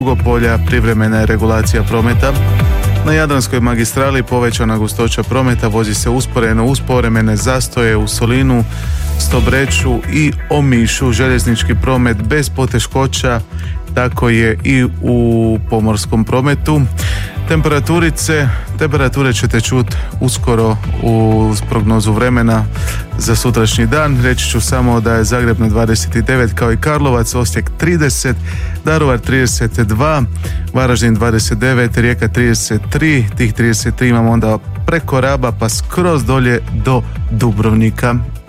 Dugopolja privremena je regulacija prometa. Na Jadranskoj magistrali povećana gustoća prometa, vozi se usporeno uz povremene zastoje u Solinu, Stobreču i Omišu. Željeznički promet bez poteškoća, tako je i u pomorskom prometu. Temperature ćete čuti uskoro uz prognozu vremena za sutrašnji dan. Reći ću samo da je Zagreb na 29 kao i Karlovac, Osijek 30, Daruvar 32, Varaždin 29, Rijeka 33, tih 33 imamo onda preko Raba pa skroz dolje do Dubrovnika.